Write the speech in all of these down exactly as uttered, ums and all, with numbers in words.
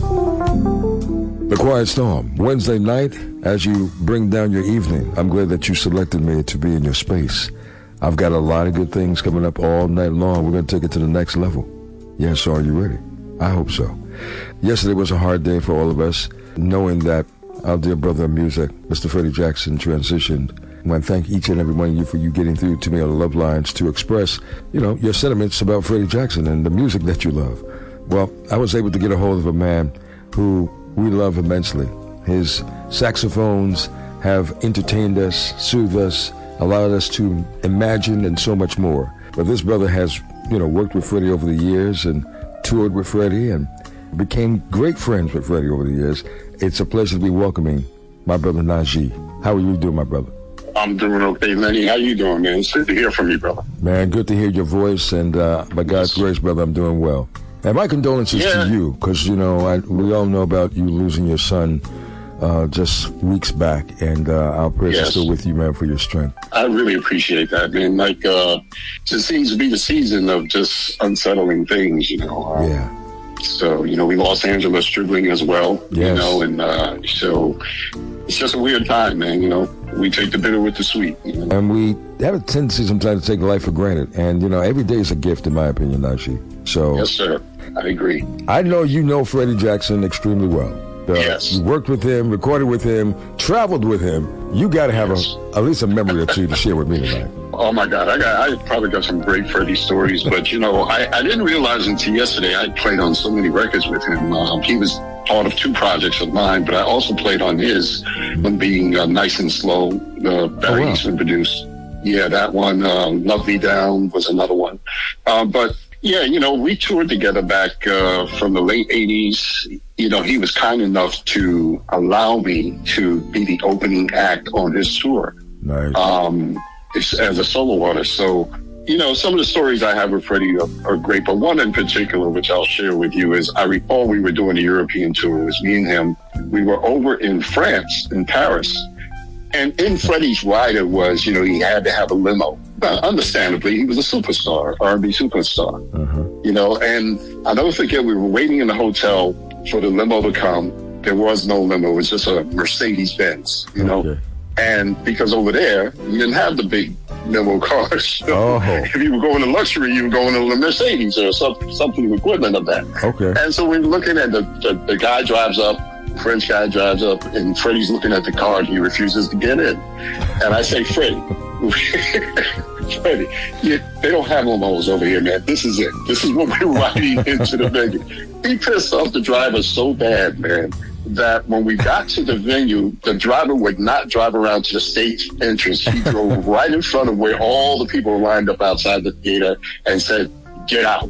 The Quiet Storm, Wednesday night, as you bring down your evening. I'm glad that you selected me to be in your space. I've got a lot of good things coming up all night long. We're going to take it to the next level. Yes, are you ready? I hope so. Yesterday was a hard day for all of us, knowing that our dear brother in music, Mister Freddie Jackson, transitioned. I want to thank each and every one of you for you getting through to me on the love lines to express, you know, your sentiments about Freddie Jackson and the music that you love. Well, I was able to get a hold of a man who we love immensely. His saxophones have entertained us, soothed us, allowed us to imagine, and so much more. But this brother has, you know, worked with Freddie over the years and toured with Freddie and became great friends with Freddie over the years. It's a pleasure to be welcoming my brother Najee. How are you doing, my brother? I'm doing okay, Lenny. How you doing, man? It's good to hear from you, brother. Man, good to hear your voice, and uh, by God's grace, brother, I'm doing well. And my condolences yeah. to you, because, you know, I, we all know about you losing your son uh, just weeks back, and uh, our prayers yes. are still with you, man, for your strength. I really appreciate that, man. Like, uh, it just seems to be the season of just unsettling things, you know. Um, yeah. So, you know, we lost Angela Stribling as well, yes. you know, and uh, so it's just a weird time, man, you know. We take the bitter with the sweet. You know? And we have a tendency sometimes to take life for granted. And, you know, every day is a gift, in my opinion, Najee. So, yes, sir. I agree. I know you know Freddie Jackson extremely well. Uh, yes. You worked with him, recorded with him, traveled with him. You got to have yes. a, at least a memory or two to share with me tonight. Oh, my God. I got. I probably got some great Freddie stories. But, you know, I, I didn't realize until yesterday I played on so many records with him. Um, he was part of two projects of mine, but I also played on his, one being uh, Nice and Slow, uh, Barry oh, wow. Eastman produced. Yeah, that one. Um, Love Me Down was another one. Uh, but, yeah, you know, we toured together back uh, from the late eighties. You know, he was kind enough to allow me to be the opening act on his tour. Nice. Um, as a solo artist. So, you know, some of the stories I have with Freddie are, are great, but one in particular, which I'll share with you, is I recall we were doing a European tour. It was me and him. We were over in France, in Paris. And in Freddie's rider was, you know, he had to have a limo. Well, understandably, he was a superstar, R and B superstar. Uh-huh. You know, and I'll never forget, we were waiting in the hotel for the limo to come. There was no limo. It was just a Mercedes Benz, you know. Okay. And because over there, you didn't have the big limo cars. Oh. If you were going to luxury, you were going to the Mercedes or something, something equivalent of that. Okay. And so we were looking at the, the, the guy drives up, French guy drives up, and Freddie's looking at the car and he refuses to get in. And I say, Freddie, Freddie, you, they don't have limos over here, man. This is it. This is what we're riding into the venue. He pissed off the driver so bad, man, that when we got to the venue, the driver would not drive around to the stage entrance. He drove right in front of where all the people were lined up outside the theater and said, get out.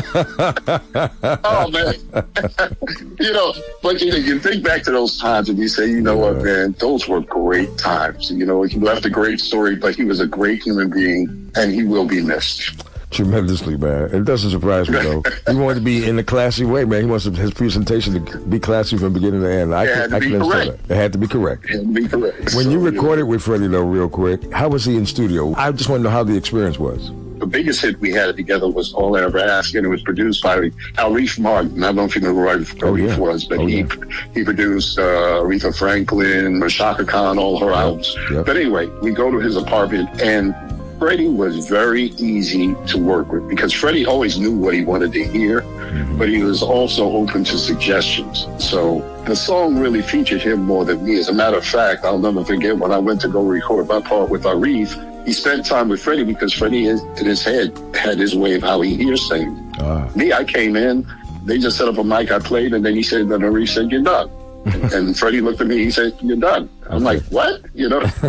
Oh, man. You know, but you know, you think back to those times and you say, you know yeah. what, man, those were great times. You know, he left a great story, but he was a great human being and he will be missed. Tremendously, man. It doesn't surprise me, though. He wanted to be in a classy way, man. He wants his presentation to be classy from beginning to end. I it had to I be can correct. That. It had to be correct. It had to be correct. When so, you recorded know. with Freddie, though, real quick, how was he in studio? I just want to know how the experience was. The biggest hit we had together was All I Ever Ask, and it was produced by Arif Martin. I don't know if you know who Arif oh, yeah. was, but oh, he yeah. he produced uh, Aretha Franklin, Chaka Khan, all her yep. albums. Yep. But anyway, we go to his apartment, and Freddie was very easy to work with because Freddie always knew what he wanted to hear, mm-hmm. but he was also open to suggestions. So the song really featured him more than me. As a matter of fact, I'll never forget when I went to go record my part with Arif, he spent time with Freddie because Freddie is, in his head had his way of how he hears things. Ah. Me, I came in, they just set up a mic, I played, and then he said, then Arif said, you're done. And Freddie looked at me, he said, you're done. I'm okay. like, what? You know? uh,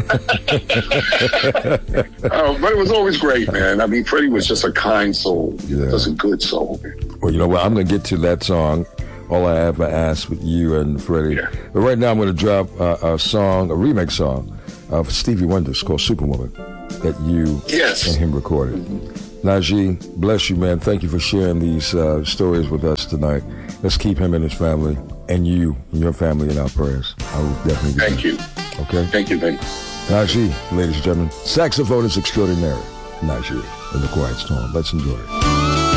but it was always great, man. I mean, Freddie was just a kind soul. Yeah. Just a good soul. Well, you know what? I'm going to get to that song, All I Ever Asked, with you and Freddie. Yeah. But right now I'm going to drop uh, a song, a remix song of Stevie Wonder's called Superwoman that you yes. and him recorded. Mm-hmm. Najee, bless you, man. Thank you for sharing these uh, stories with us tonight. Let's keep him and his family and you and your family in our prayers. I will definitely do Thank that. you. Okay? Thank you, baby. Najee, ladies and gentlemen, saxophonist extraordinaire, Najee in the Quiet Storm. Let's enjoy it.